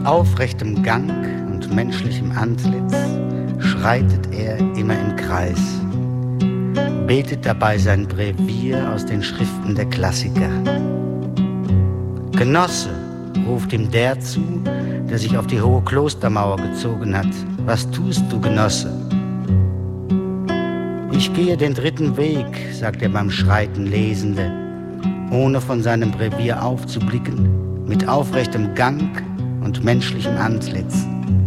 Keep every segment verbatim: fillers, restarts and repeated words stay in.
aufrechtem Gang und menschlichem Antlitz schreitet er immer im Kreis, betet dabei sein Brevier aus den Schriften der Klassiker. Genosse, ruft ihm der zu, der sich auf die hohe Klostermauer gezogen hat. Was tust du, Genosse? Ich gehe den dritten Weg, sagt er beim Schreiten Lesende, ohne von seinem Brevier aufzublicken, mit aufrechtem Gang und menschlichem Antlitz.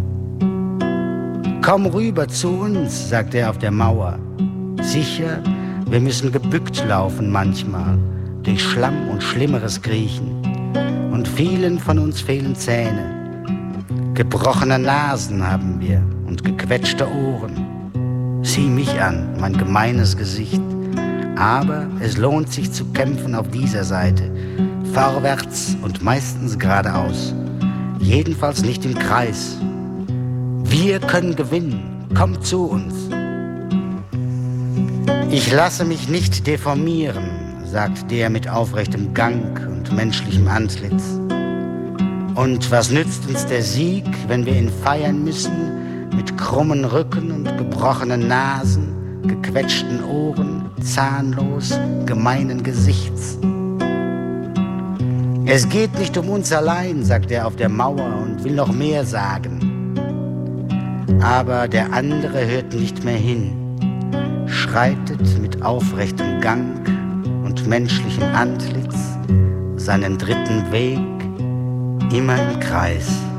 Komm rüber zu uns, sagt er auf der Mauer. Sicher, wir müssen gebückt laufen manchmal, durch Schlamm und Schlimmeres kriechen. Und vielen von uns fehlen Zähne. Gebrochene Nasen haben wir und gequetschte Ohren. Sieh mich an, mein gemeines Gesicht. Aber es lohnt sich zu kämpfen auf dieser Seite. Vorwärts und meistens geradeaus. Jedenfalls nicht im Kreis. Wir können gewinnen. Kommt zu uns. Ich lasse mich nicht deformieren, sagt der mit aufrechtem Gang und menschlichem Antlitz. Und was nützt uns der Sieg, wenn wir ihn feiern müssen, mit krummen Rücken und gebrochenen Nasen, gequetschten Ohren, zahnlos, gemeinen Gesichts? Es geht nicht um uns allein, sagt er auf der Mauer und will noch mehr sagen. Aber der andere hört nicht mehr hin, schreitet mit aufrechtem Gang und menschlichem Antlitz seinen dritten Weg immer im Kreis.